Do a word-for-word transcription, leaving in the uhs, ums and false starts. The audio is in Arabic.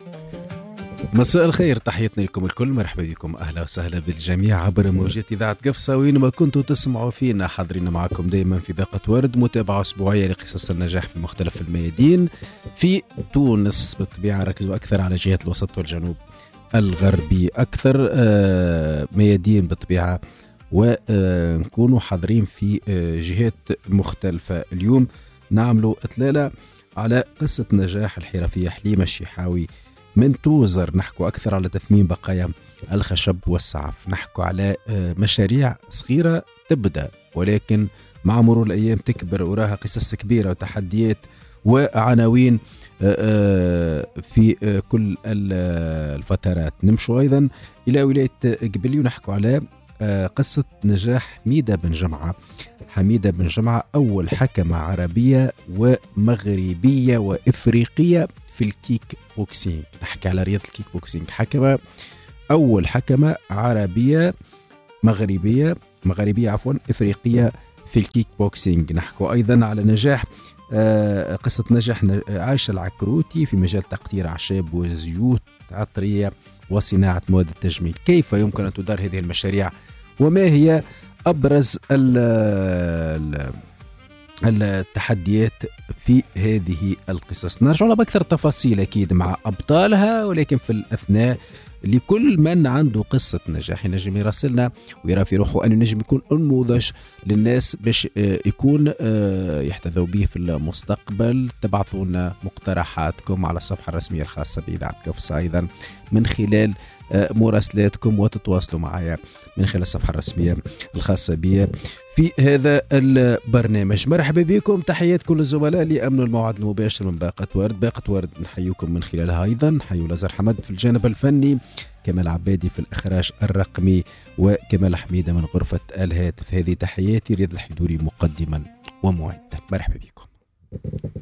مساء الخير، تحياتنا لكم الكل، مرحبا بكم، أهلا وسهلا بالجميع عبر موجات إذاعة قفصة وينما كنتوا تسمعوا فينا. حاضرين معكم دائما في باقة ورد، متابعة أسبوعية لقصص النجاح في مختلف الميادين في تونس. بالطبيعة ركزوا أكثر على جهات الوسط والجنوب الغربي، أكثر ميادين بالطبيعة، ونكونوا حاضرين في جهات مختلفة. اليوم نعملوا إطلالة على قصة نجاح الحرفية حليمة الشيحاوي من توزر. نحكوا أكثر على تثمين بقايا الخشب والسعف، نحكوا على مشاريع صغيرة تبدأ ولكن مع مرور الأيام تكبر وراها قصص كبيرة وتحديات وعناوين في كل الفترات. نمشوا أيضا إلى ولاية قبلي ونحكوا على قصة نجاح حميدة بن جمعة. حميدة بن جمعة أول حكمة عربية ومغربية وإفريقية في الكيك بوكسينج. نحكي على رياضة الكيك بوكسينج، حكمة أول حكمة عربية مغربية مغربية عفوا إفريقية في الكيك بوكسينج. نحكي أيضا على نجاح آه قصة نجاح عائشة العكروتي في مجال تقطير أعشاب وزيوت عطرية وصناعة مواد التجميل. كيف يمكن أن تدار هذه المشاريع وما هي أبرز ال التحديات في هذه القصص؟ نرجع لها بأكثر تفاصيل أكيد مع أبطالها، ولكن في الأثناء لكل من عنده قصة نجاح ينجم يراسلنا ويرى في روحه أنه ينجم يكون نموذج للناس باش يكون يحتذوا به في المستقبل. تبعثوا لنا مقترحاتكم على الصفحة الرسمية الخاصة بإذاعة قفصة، أيضا من خلال مراسلاتكم، وتتواصلوا معايا من خلال الصفحة الرسمية الخاصة بي في هذا البرنامج. مرحبا بكم، تحيات كل الزملاء اللي أمنوا الموعد المباشر من باقة ورد. باقة ورد نحييكم من خلالها أيضا، نحيي لازر حمد في الجانب الفني، كمال عبادي في الإخراج الرقمي، وكمال حميدة من غرفة الهاتف. هذه تحياتي، رياض الحدوري مقدما ومعدا. مرحبا بكم.